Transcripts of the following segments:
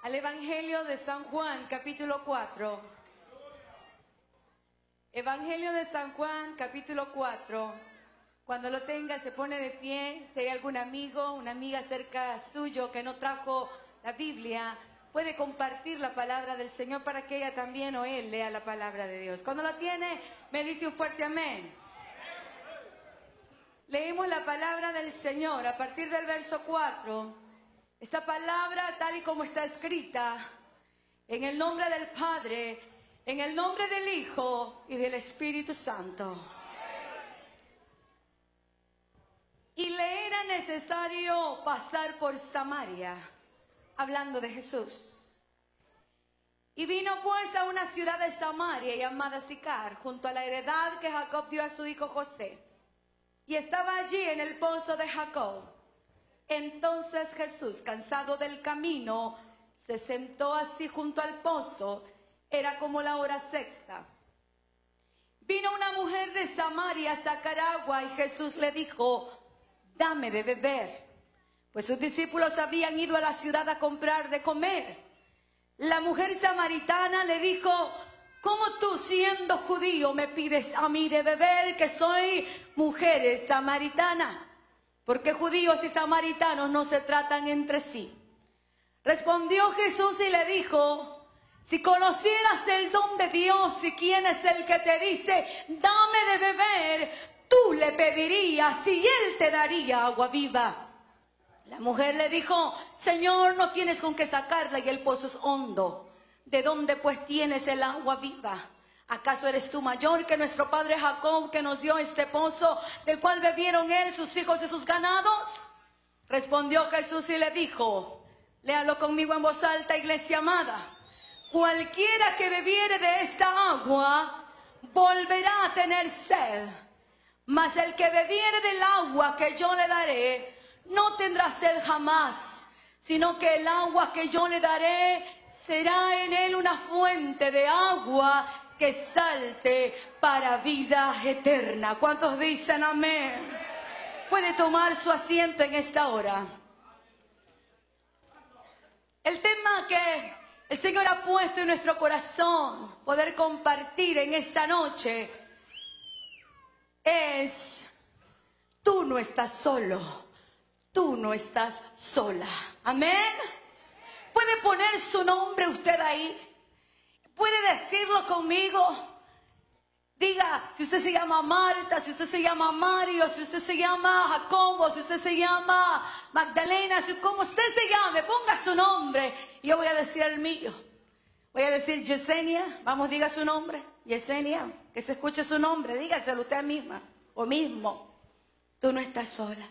al Evangelio de San Juan, capítulo 4. Evangelio de San Juan, capítulo 4. Cuando lo tenga, se pone de pie. Si hay algún amigo, una amiga cerca suyo que no trajo la Biblia, puede compartir la palabra del Señor para que ella también o él lea la palabra de Dios. Cuando la tiene, me dice un fuerte amén. Leemos la palabra del Señor a partir del verso 4. Esta palabra, tal y como está escrita, en el nombre del Padre, en el nombre del Hijo y del Espíritu Santo. Y le era necesario pasar por Samaria, hablando de Jesús. Y vino pues a una ciudad de Samaria llamada Sicar, junto a la heredad que Jacob dio a su hijo José. Y estaba allí en el pozo de Jacob. Entonces Jesús, cansado del camino, se sentó así junto al pozo. Era como la hora sexta. Vino una mujer de Samaria a sacar agua y Jesús le dijo: dame de beber. Pues sus discípulos habían ido a la ciudad a comprar de comer. La mujer samaritana le dijo: ¿cómo tú, siendo judío, me pides a mí de beber, que soy mujer samaritana? Porque judíos y samaritanos no se tratan entre sí. Respondió Jesús y le dijo: si conocieras el don de Dios y quién es el que te dice, dame de beber, tú le pedirías y él te daría agua viva. La mujer le dijo: Señor, no tienes con qué sacarla y el pozo es hondo. ¿De dónde pues tienes el agua viva? ¿Acaso eres tú mayor que nuestro padre Jacob, que nos dio este pozo, del cual bebieron él, sus hijos y sus ganados? Respondió Jesús y le dijo, léalo conmigo en voz alta, iglesia amada: cualquiera que bebiere de esta agua, volverá a tener sed. Mas el que bebiere del agua que yo le daré, no tendrá sed jamás, sino que el agua que yo le daré será en él una fuente de agua que salte para vida eterna. ¿Cuántos dicen amén? Puede tomar su asiento en esta hora. El tema que el Señor ha puesto en nuestro corazón, poder compartir en esta noche, es: tú no estás solo, tú no estás sola. Amén. ¿Puede poner su nombre usted ahí? ¿Puede decirlo conmigo? Diga, si usted se llama Marta, si usted se llama Mario, si usted se llama Jacobo, si usted se llama Magdalena, como usted se llame, ponga su nombre y yo voy a decir el mío. Voy a decir Yesenia, vamos, diga su nombre. Yesenia, que se escuche su nombre, dígaselo usted misma o mismo. Tú no estás sola.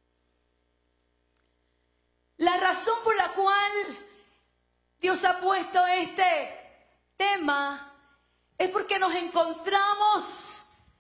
La razón por la cual Dios ha puesto este tema es porque nos encontramos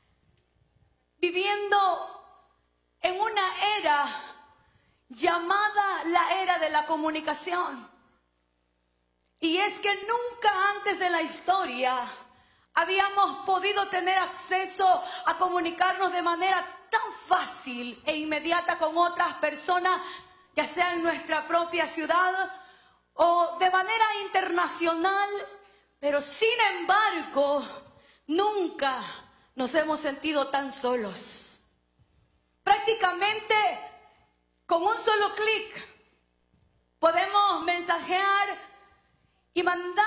viviendo en una era llamada la era de la comunicación. Y es que nunca antes en la historia habíamos podido tener acceso a comunicarnos de manera tan fácil e inmediata con otras personas, ya sea en nuestra propia ciudad o de manera internacional. Pero sin embargo, nunca nos hemos sentido tan solos. Prácticamente con un solo clic podemos mensajear y mandar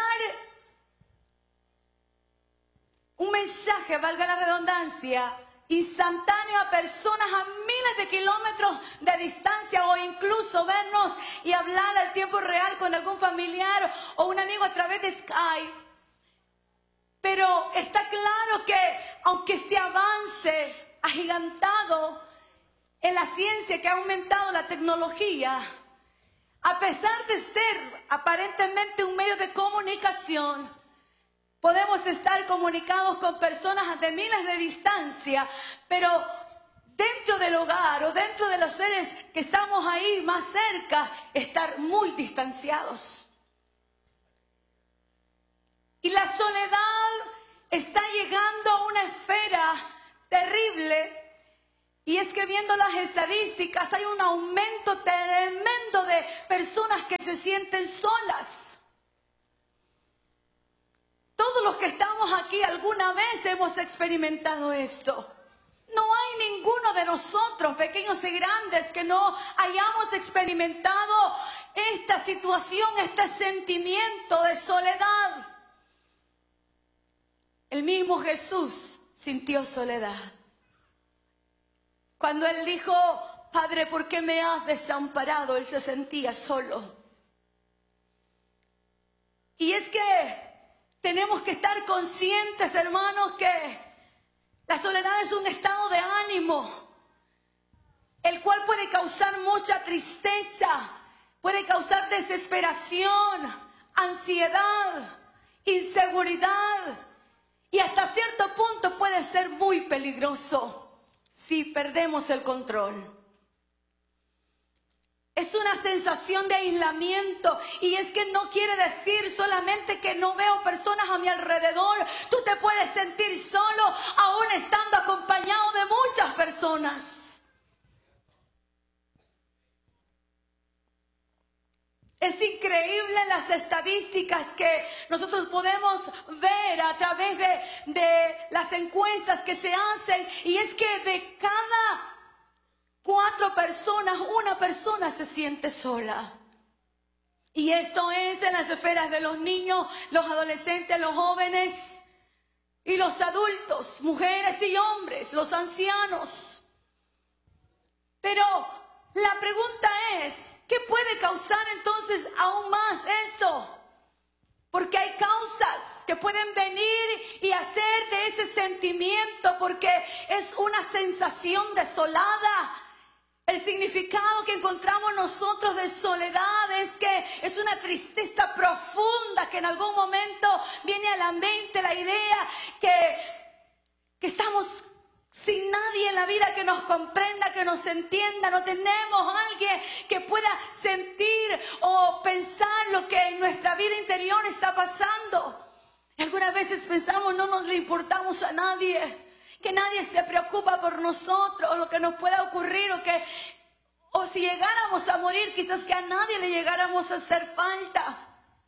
un mensaje, valga la redundancia, instantáneo a personas a miles de kilómetros de distancia, o incluso vernos y hablar al tiempo real con algún familiar o un amigo a través de Skype. Pero está claro que aunque este avance agigantado en la ciencia, que ha aumentado la tecnología, a pesar de ser aparentemente un medio de comunicación, podemos estar comunicados con personas de miles de distancia, pero dentro del hogar o dentro de los seres que estamos ahí más cerca, estar muy distanciados. Y la soledad está llegando a una esfera terrible. Y es que viendo las estadísticas hay un aumento tremendo de personas que se sienten solas. todos los que estamos aquí alguna vez hemos experimentado esto. No hay ninguno de nosotros, pequeños y grandes, que no hayamos experimentado esta situación, este sentimiento de soledad. El mismo Jesús sintió soledad. Cuando Él dijo, Padre, ¿por qué me has desamparado? Él se sentía solo. Y es que tenemos que estar conscientes, hermanos, que la soledad es un estado de ánimo, el cual puede causar mucha tristeza, puede causar desesperación, ansiedad, inseguridad, y hasta cierto punto puede ser muy peligroso si perdemos el control. Es una sensación de aislamiento, y es que no quiere decir solamente que no veo personas a mi alrededor. Tú te puedes sentir solo aún estando acompañado de muchas personas. Es increíble las estadísticas que nosotros podemos ver a través de las encuestas que se hacen, y es que de cada 4 personas, una persona se siente sola. Y esto es en las esferas de los niños, los adolescentes, los jóvenes y los adultos, mujeres y hombres, los ancianos. Pero la pregunta es, ¿qué puede causar entonces aún más esto? Porque hay causas que pueden venir y hacer de ese sentimiento, porque es una sensación desolada. El significado que encontramos nosotros de soledad es que es una tristeza profunda, que en algún momento viene a la mente la idea que estamos sin nadie en la vida que nos comprenda, que nos entienda. No tenemos a alguien que pueda sentir o pensar lo que en nuestra vida interior está pasando. Y algunas veces pensamos, no nos le importamos a nadie, que nadie se preocupa por nosotros, o lo que nos pueda ocurrir, o si llegáramos a morir, quizás que a nadie le llegáramos a hacer falta.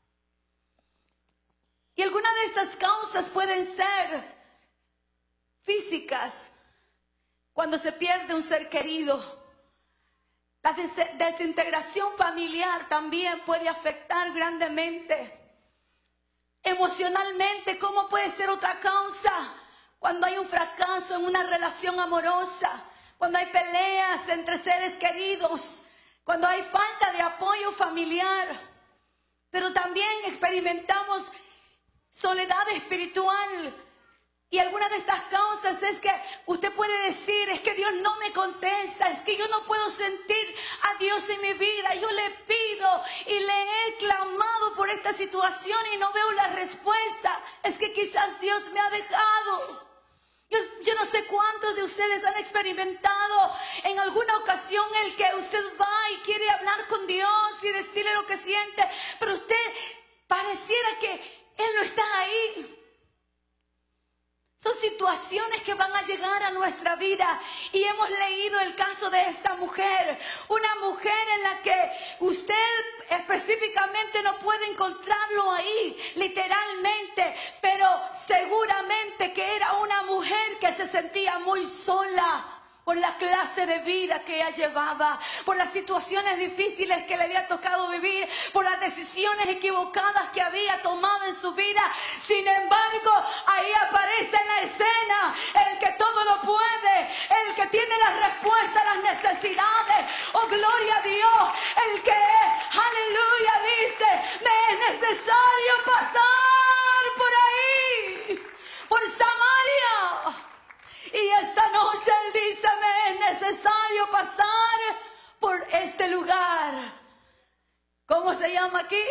Y algunas de estas causas pueden ser físicas, cuando se pierde un ser querido. La desintegración familiar también puede afectar grandemente. Emocionalmente, ¿cómo puede ser otra causa? Cuando hay un fracaso en una relación amorosa, cuando hay peleas entre seres queridos, cuando hay falta de apoyo familiar. Pero también experimentamos soledad espiritual. Y alguna de estas causas es que usted puede decir, es que Dios no me contesta, es que yo no puedo sentir a Dios en mi vida. Yo le pido y le he clamado por esta situación y no veo la respuesta. Es que quizás Dios me ha dejado. Yo no sé cuántos de ustedes han experimentado en alguna ocasión el que usted va y quiere hablar con Dios y decirle lo que siente, pero usted pareciera que Él no está ahí. Son situaciones que van a llegar a nuestra vida, y hemos leído el caso de esta mujer, una mujer en la que usted específicamente no puede encontrarlo ahí, literalmente, pero seguramente que era una mujer que se sentía muy sola por la clase de vida que ella llevaba, por las situaciones difíciles que le había tocado vivir, por las decisiones equivocadas que había tomado en su vida. Sin embargo, ahí aparece en la escena el que todo lo puede, el que tiene la respuesta a las necesidades. Oh, gloria a Dios, el que, aleluya, dice, me es necesario pasar por ahí, por Samaria. Y esta noche Él dice, me es necesario pasar por este lugar. ¿Cómo se llama aquí?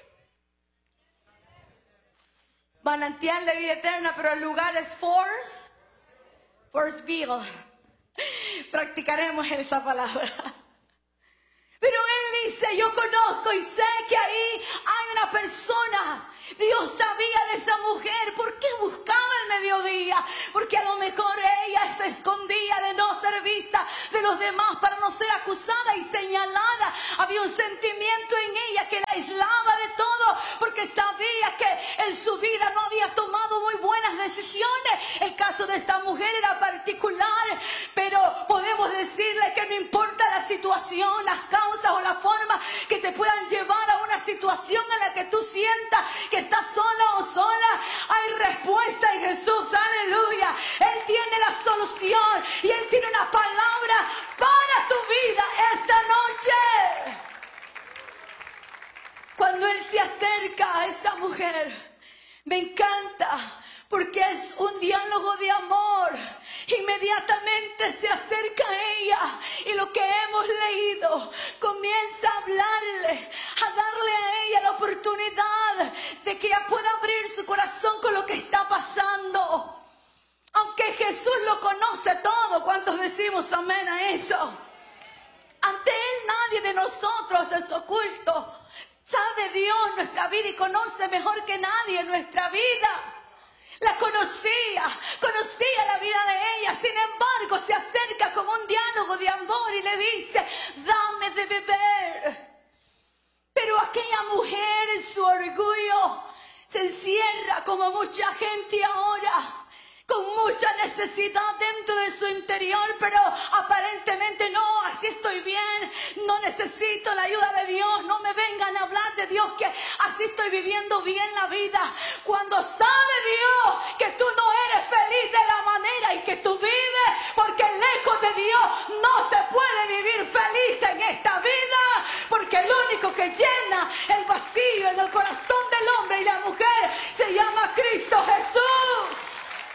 Manantial de vida eterna, pero el lugar es Forestville. Practicaremos esa palabra. Pero Él dice, yo conozco y sé que ahí hay una persona. Dios sabía de esa mujer. ¿Por qué buscaba el mediodía? Porque a lo mejor ella se escondía de no ser vista de los demás para no ser acusada y señalada. Había un sentimiento en ella que la aislaba de todo, porque sabía que en su vida no había tomado puedan llevar a una situación en la que tú sientas que estás sola o sola, hay respuesta en Jesús, aleluya. Él tiene la solución y Él tiene una palabra para tu vida esta noche. Cuando Él se acerca a esa mujer, me encanta porque es un diálogo de amor. Inmediatamente se acerca a ella y lo que hemos leído comienza a hablarle, a darle a ella la oportunidad de que ella pueda abrir su corazón con lo que está pasando. Aunque Jesús lo conoce todo, ¿cuántos decimos amén a eso? Ante Él nadie de nosotros es oculto. Sabe Dios nuestra vida y conoce mejor que nadie nuestra vida. La conocía la vida de ella. Sin embargo, se acerca como un diálogo de amor y le dice, dame de beber. Pero aquella mujer en su orgullo se encierra como mucha gente ahora, con mucha necesidad dentro de su interior, pero aparentemente no, así estoy bien, no necesito la ayuda de Dios, no me vengan a hablar de Dios, que así estoy viviendo bien la vida. Cuando sabe Dios que tú no eres feliz de la manera en que tú vives, porque lejos de Dios no se puede vivir feliz en esta vida, porque el único que llena el vacío en el corazón del hombre y la mujer se llama Cristo Jesús.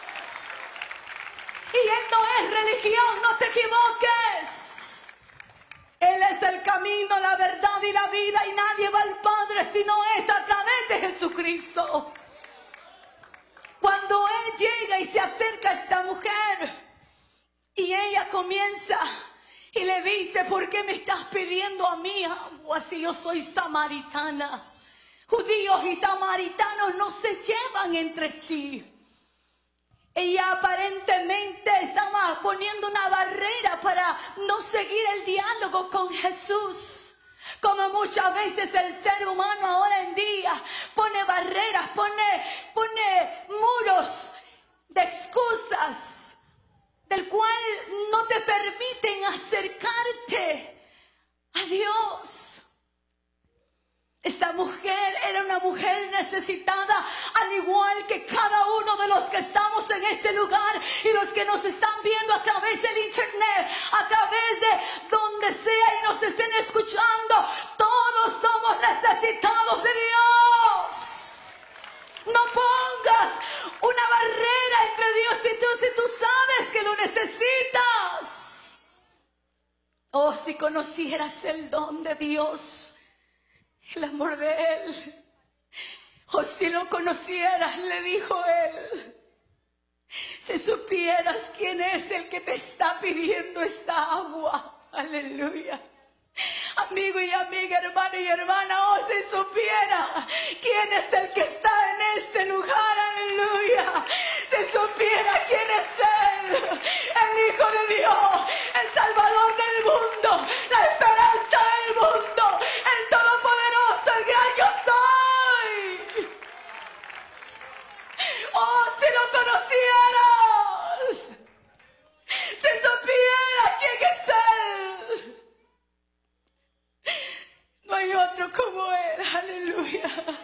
Y Él no es religión, no te equivoques. Él es el camino, la verdad y la vida, y nadie va al Padre si no es a través de Jesucristo. Cuando Él llega y se acerca a esta mujer, y ella comienza y le dice, ¿por qué me estás pidiendo a mí agua si yo soy samaritana? Judíos y samaritanos no se llevan entre sí. Ella aparentemente estaba poniendo una barrera para no seguir el diálogo con Jesús. Como muchas veces el ser humano ahora en día pone barreras, pone muros de excusas, del cual no te permiten acercarte a Dios. Esta mujer era una mujer necesitada, al igual que cada uno de los que estamos en este lugar y los que nos están viendo a través del internet, a través de donde sea y nos estén escuchando. Todos somos necesitados de Dios. No pongas una barrera entre Dios y tú si tú sabes que lo necesitas. Oh, si conocieras el don de Dios, el amor de Él. Oh, si lo conocieras, le dijo Él, si supieras quién es el que te está pidiendo esta agua. Aleluya. Amigo y amiga, hermano y hermana, oh, si supiera quién es el que está en este lugar, aleluya. Si supiera quién es Él, el Hijo de Dios, el Salvador del mundo, la esperanza del mundo, el Todopoderoso, el gran yo soy. Oh, si lo conocieras, si supieras quién es Él. No hay otro como Él, aleluya.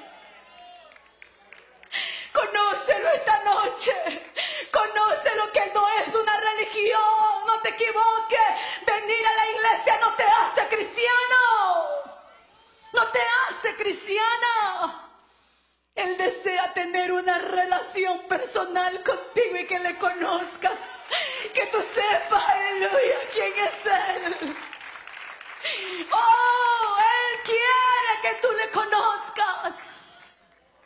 Conócelo esta noche. Conócelo, que no es una religión. No te equivoques. Venir a la iglesia no te hace cristiano. No te hace cristiana. Él desea tener una relación personal contigo y que le conozcas. Que tú sepas, aleluya, quién es Él. Oh, Él quiere que tú le conozcas.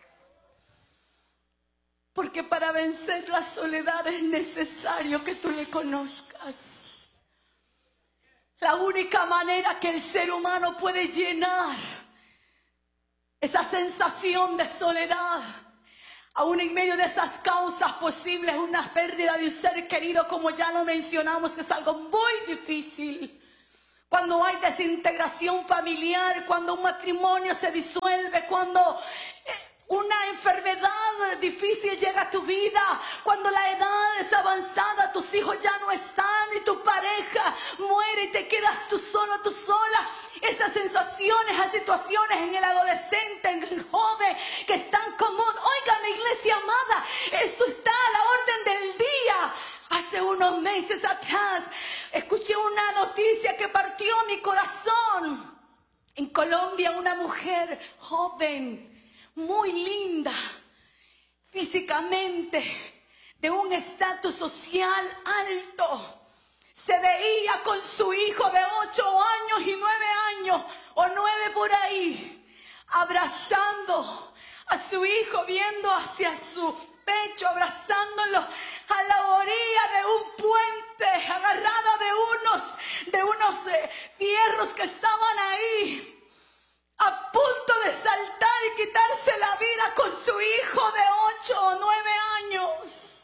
Porque para vencer la soledad es necesario que tú le conozcas. La única manera que el ser humano puede llenar esa sensación de soledad, aún en medio de esas causas posibles, una pérdida de un ser querido, como ya lo mencionamos, que es algo muy difícil. Cuando hay desintegración familiar, cuando un matrimonio se disuelve, cuando una enfermedad difícil llega a tu vida, cuando la edad es avanzada, tus hijos ya no están y tu pareja muere y te quedas tú solo, tú sola. Esas sensaciones, esas situaciones en el adolescente, en el joven, que es tan común. Oiga, mi iglesia amada, esto está a la orden del día. Hace unos meses atrás escuché una noticia que partió mi corazón. En Colombia, una mujer joven, muy linda, físicamente, de un estatus social alto, se veía con su hijo de 8 años y 9 años, o 9 por ahí, abrazando a su hijo, viendo hacia su pecho, abrazándolo a la orilla de un puente, agarrada de unos fierros que estaban ahí, a punto de saltar y quitarse la vida con su hijo de 8 o 9 años.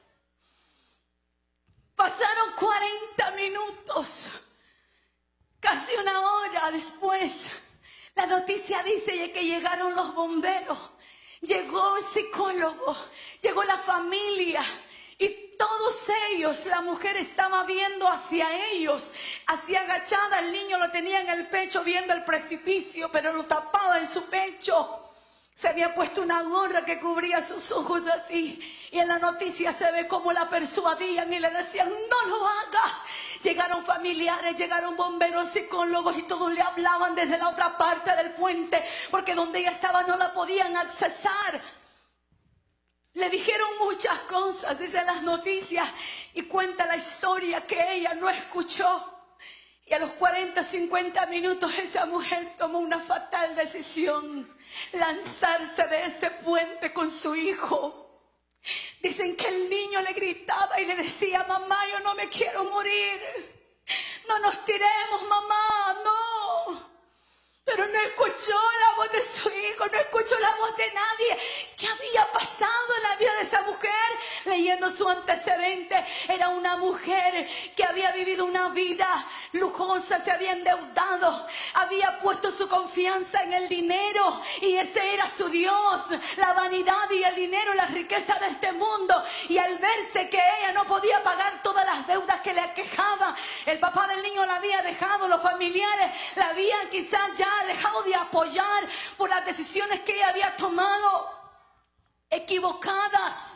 Pasaron 40 minutos, casi una hora después. La noticia dice que llegaron los bomberos, llegó el psicólogo, llegó la familia. Y todos ellos, la mujer estaba viendo hacia ellos, así agachada, el niño lo tenía en el pecho viendo el precipicio, pero lo tapaba en su pecho. Se había puesto una gorra que cubría sus ojos así. Y en la noticia se ve cómo la persuadían y le decían, no lo hagas. Llegaron familiares, llegaron bomberos, psicólogos y todos le hablaban desde la otra parte del puente, porque donde ella estaba no la podían accesar. Le dijeron muchas cosas, dice las noticias, y cuenta la historia que ella no escuchó. Y a los 40, 50 minutos esa mujer tomó una fatal decisión: lanzarse de ese puente con su hijo. Dicen que el niño le gritaba y le decía, mamá, yo no me quiero morir. No nos tiremos, mamá, no. Pero no escuchó la voz de su hijo, no escuchó la voz de nadie. ¿Qué había pasado en la vida de esa mujer? Leyendo su antecedente, era una mujer que había vivido una vida lujosa, se había endeudado, había puesto su confianza en el dinero y ese era su Dios, la vanidad y el dinero, la riqueza de este mundo. Y al verse que ella no podía pagar todas las deudas que le aquejaban, el papá del niño la había dejado, los familiares la habían quizás ya dejado de apoyar por las decisiones que ella había tomado, equivocadas.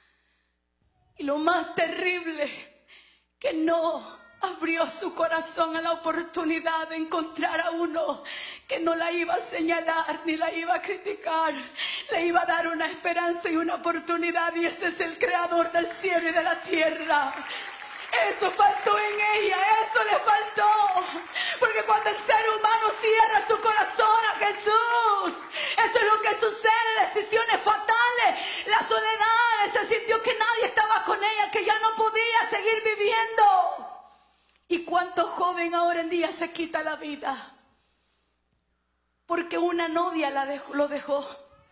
Y lo más terrible, que no abrió su corazón a la oportunidad de encontrar a uno que no la iba a señalar ni la iba a criticar, le iba a dar una esperanza y una oportunidad, y ese es el creador del cielo y de la tierra. Eso faltó en ella, eso le faltó. Porque cuando el ser humano cierra su corazón a Jesús, eso es lo que sucede, decisiones fatales. La soledad, se sintió que nadie estaba con ella, que ya no podía seguir viviendo. ¿Y cuánto joven ahora en día se quita la vida? Porque una novia lo dejó.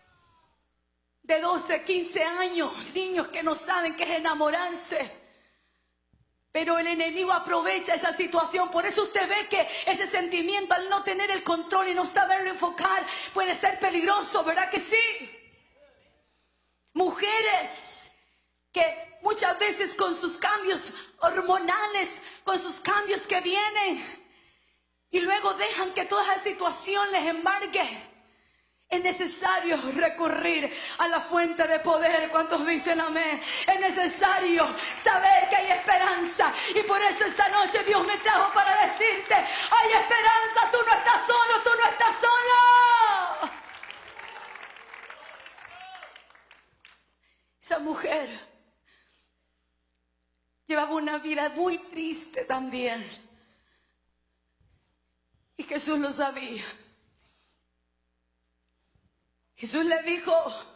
De 12, 15 años, niños que no saben qué es enamorarse. Pero el enemigo aprovecha esa situación. Por eso usted ve que ese sentimiento, al no tener el control y no saberlo enfocar, puede ser peligroso, ¿verdad que sí? Mujeres que muchas veces con sus cambios hormonales, con sus cambios que vienen, y luego dejan que toda esa situación les embargue. Es necesario recurrir a la fuente de poder. ¿Cuántos dicen amén? Es necesario saber que hay esperanza. Y por eso esta noche Dios me trajo para decirte, hay esperanza, tú no estás solo, tú no estás sola. Esa mujer llevaba una vida muy triste también. Y Jesús lo sabía. Jesús le dijo,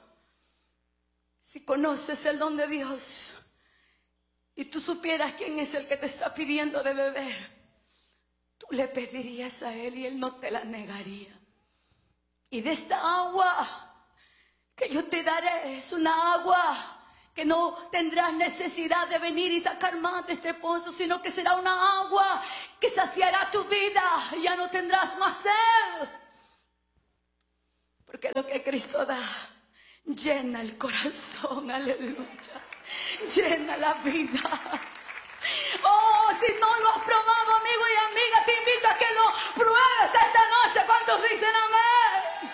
si conoces el don de Dios y tú supieras quién es el que te está pidiendo de beber, tú le pedirías a él y él no te la negaría. Y de esta agua que yo te daré es una agua que no tendrás necesidad de venir y sacar más de este pozo, sino que será una agua que saciará tu vida y ya no tendrás más sed. Porque lo que Cristo da llena el corazón, aleluya, llena la vida. Oh, si no lo has probado, amigo y amiga, te invito a que lo pruebes esta noche. ¿Cuántos dicen amén?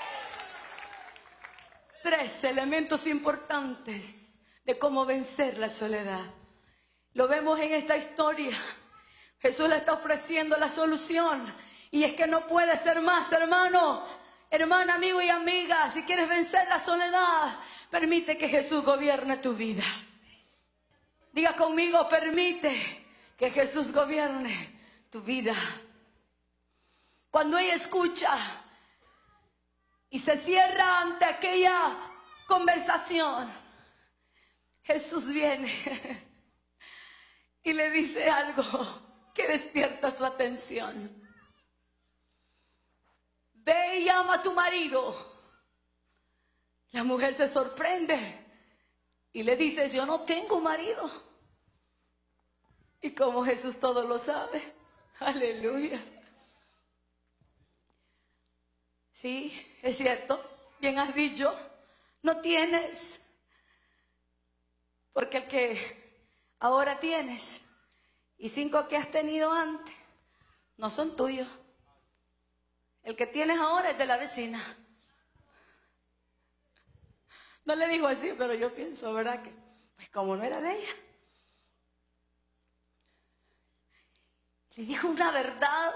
3 elementos importantes de cómo vencer la soledad. Lo vemos en esta historia. Jesús le está ofreciendo la solución. Y es que no puede ser más, hermano, hermana, amigo y amiga. Si quieres vencer la soledad, permite que Jesús gobierne tu vida. Diga conmigo, permite que Jesús gobierne tu vida. Cuando ella escucha y se cierra ante aquella conversación, Jesús viene y le dice algo que despierta su atención. Ve y llama a tu marido. La mujer se sorprende y le dice, yo no tengo marido. Y como Jesús todo lo sabe, aleluya. Sí, es cierto, bien has dicho, no tienes. Porque el que ahora tienes y 5 que has tenido antes no son tuyos. El que tienes ahora es de la vecina. No le dijo así, pero yo pienso, ¿verdad? Que pues como no era de ella. Le dijo una verdad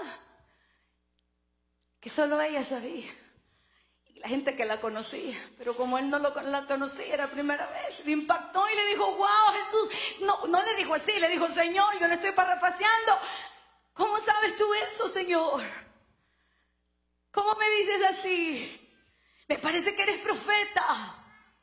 que solo ella sabía. Y la gente que la conocía. Pero como él no la conocía, era la primera vez. Le impactó y le dijo, wow, Jesús. No le dijo así, le dijo, Señor, yo le estoy parafraseando. ¿Cómo sabes tú eso, Señor? ¿Cómo me dices así? Me parece que eres profeta.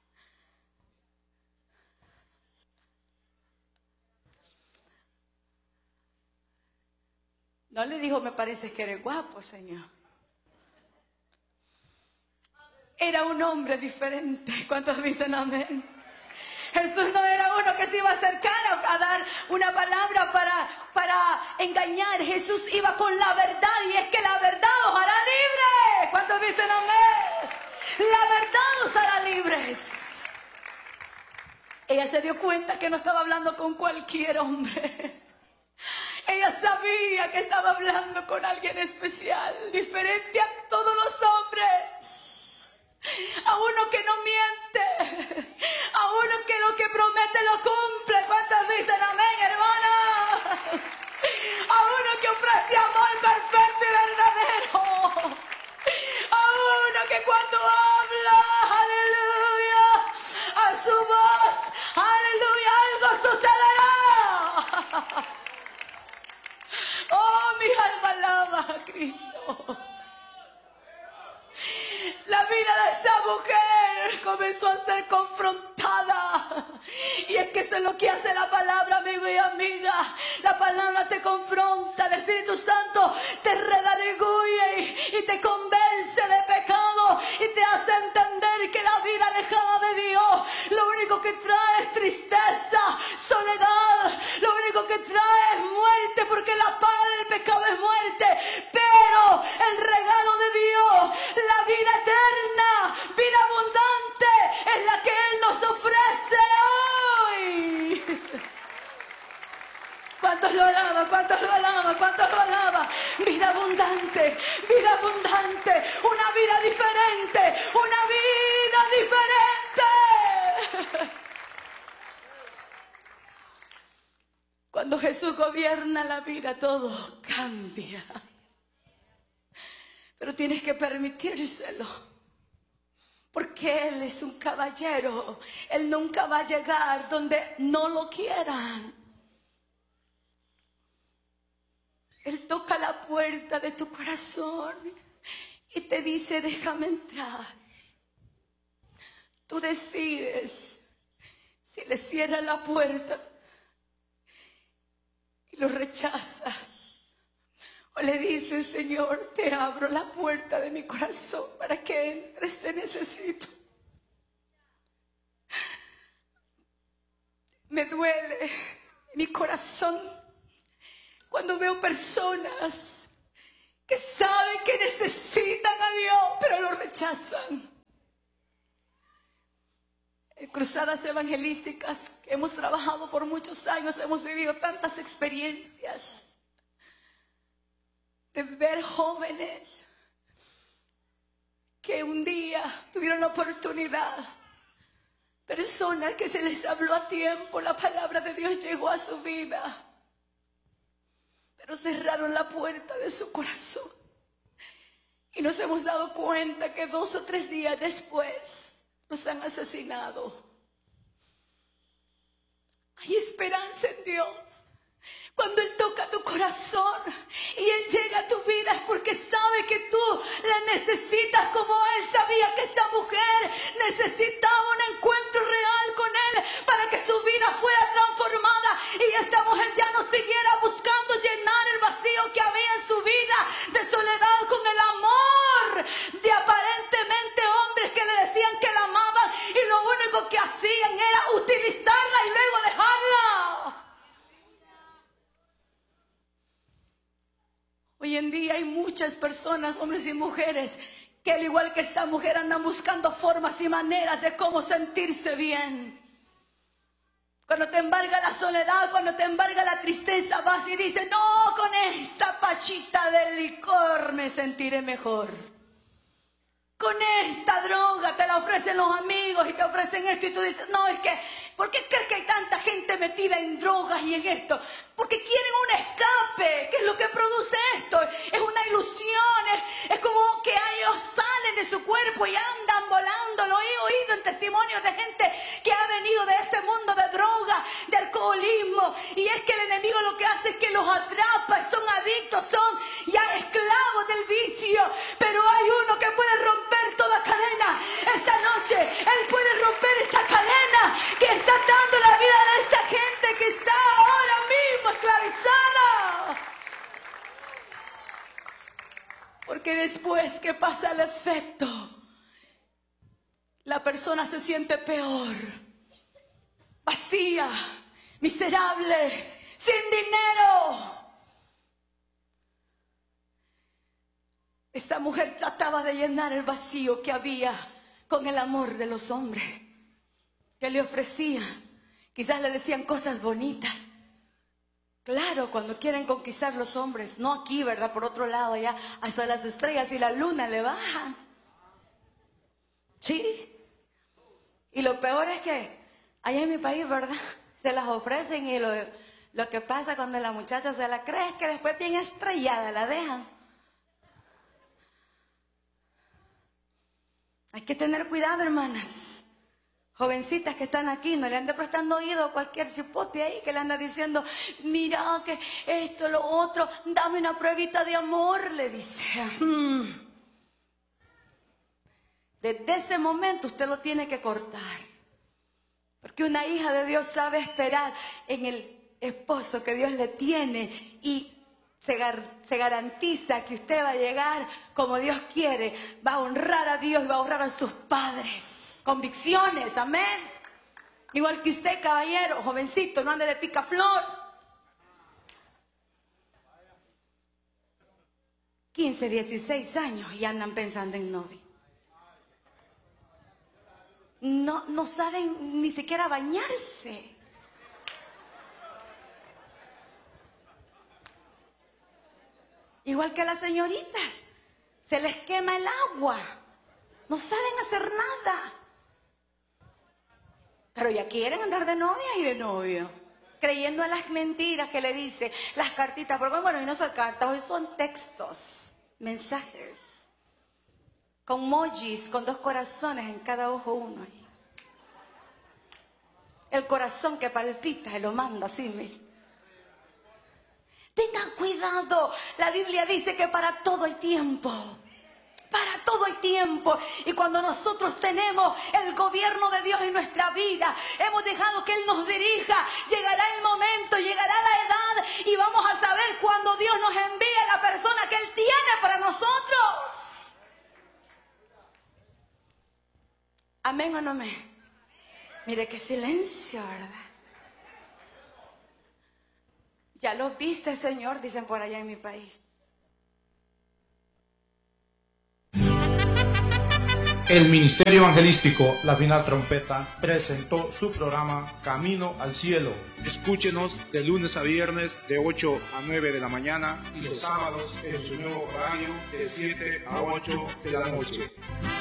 No le dijo, me parece que eres guapo, Señor. Era un hombre diferente. ¿Cuántos dicen amén? Jesús no era uno que se iba a acercar a dar una palabra para engañar. Jesús iba con la verdad, y es que la verdad os hará libres. ¿Cuántos dicen amén? La verdad os hará libres. Ella se dio cuenta que no estaba hablando con cualquier hombre. Ella sabía que estaba hablando con alguien especial, diferente a todos los hombres. A uno que no miente, a uno que lo que promete lo cumple. ¿Cuántos dicen amén, hermana? A uno que ofrece amor perfecto y verdadero. A uno que cuando habla, aleluya, a su voz, aleluya, algo sucederá. Oh, mi alma alaba a Cristo. La vida de esa mujer comenzó a ser confrontada. Y es que eso es lo que hace la palabra, amigo y amiga. La palabra te confronta, el Espíritu Santo te redarguye y te convence de pecado y te hace entender que la vida alejada de Dios lo único que trae es tristeza, soledad, lo único que trae es muerte, porque la paga del pecado es muerte. Pero el regalo de Dios, la vida eterna, vida abundante, es la que Él nos ofrece hoy. ¿Cuántos lo alaban? ¿Cuántos lo alaban? ¿Cuántos lo alaban? Vida abundante, una vida diferente, una vida diferente. Cuando Jesús gobierna la vida, todo cambia. Pero tienes que permitírselo. Porque Él es un caballero. Él nunca va a llegar donde no lo quieran. Él toca la puerta de tu corazón y te dice, déjame entrar. Tú decides si le cierras la puerta y lo rechazas, o le dices, Señor, te abro la puerta de mi corazón para que entres, te necesito. Me duele mi corazón cuando veo personas que saben que necesitan a Dios, pero lo rechazan. En Cruzadas Evangelísticas que hemos trabajado por muchos años, hemos vivido tantas experiencias de ver jóvenes que un día tuvieron la oportunidad, personas que se les habló a tiempo, la palabra de Dios llegó a su vida, pero cerraron la puerta de su corazón. Y nos hemos dado cuenta que 2 o 3 días después los han asesinado. Hay esperanza en Dios. Cuando Él toca tu corazón y Él llega a tu vida es porque sabe que tú la necesitas, como Él sabía que esa mujer necesitaba un encuentro real con Él para que su vida fuera transformada y esta mujer ya no siguiera buscando llenar el vacío que había en su vida de soledad con el amor de aparentemente hombres que le decían que la amaban y lo único que hacían era utilizarla y luego dejarla. Hoy en día hay muchas personas, hombres y mujeres, que al igual que esta mujer andan buscando formas y maneras de cómo sentirse bien. Cuando te embarga la soledad, cuando te embarga la tristeza, vas y dices, no, con esta pachita de licor me sentiré mejor. Con esta droga te la ofrecen los amigos y te ofrecen esto y tú dices, no, es que, ¿por qué crees que hay tanta gente metida en drogas y en esto? Porque quieren un escape. ¿Qué es lo que produce esto? Es una ilusión, es como que ellos salen de su cuerpo y andan volando. Lo he oído en testimonios de gente que ha venido de ese mundo de droga, de alcoholismo, y es que el enemigo lo que hace es que los atrapa, son adictos, son ya esclavos del vicio, pero hay uno que puede romper toda cadena. Esta noche Él puede romper esa cadena que está dando la vida de esa gente que está ahora mismo esclavizada. Porque después que pasa el efecto, la persona se siente peor, vacía, miserable, sin dinero. Esta mujer trataba de llenar el vacío que había con el amor de los hombres que le ofrecían. Quizás le decían cosas bonitas. Claro, cuando quieren conquistar los hombres, no aquí, ¿verdad? Por otro lado, allá hasta las estrellas y la luna le bajan. Sí. Y lo peor es que allá en mi país, ¿verdad? Se las ofrecen y lo que pasa cuando la muchacha se la cree es que después bien estrellada la dejan. Hay que tener cuidado, hermanas. Jovencitas que están aquí, no le ande prestando oído a cualquier cipote ahí que le anda diciendo, mira que esto, lo otro, dame una pruebita de amor, le dice. Desde ese momento usted lo tiene que cortar. Porque una hija de Dios sabe esperar en el esposo que Dios le tiene y se garantiza que usted va a llegar como Dios quiere, va a honrar a Dios y va a honrar a sus padres. Convicciones, amén. Igual que usted, caballero, jovencito, no ande de picaflor. 15, 16 años y andan pensando en novio. No saben ni siquiera bañarse. Igual que a las señoritas, se les quema el agua. No saben hacer nada. Pero ya quieren andar de novia y de novio, creyendo en las mentiras que le dice, las cartitas, porque bueno, hoy no son cartas, hoy son textos, mensajes, con emojis, con 2 corazones en cada ojo uno. El corazón que palpita y lo manda así, mire. Tengan cuidado, la Biblia dice que para todo hay tiempo. Para todo hay tiempo. Y cuando nosotros tenemos el gobierno de Dios en nuestra vida, hemos dejado que Él nos dirija, llegará el momento, llegará la edad y vamos a saber cuando Dios nos envíe a la persona que Él tiene para nosotros. ¿Amén o no amén? Mire qué silencio, ¿verdad? Ya lo viste, Señor, dicen por allá en mi país. El Ministerio Evangelístico La Final Trompeta presentó su programa Camino al Cielo. Escúchenos de lunes a viernes de 8 a 9 de la mañana Y los sábados en su nuevo horario de 7 a 8 de la noche.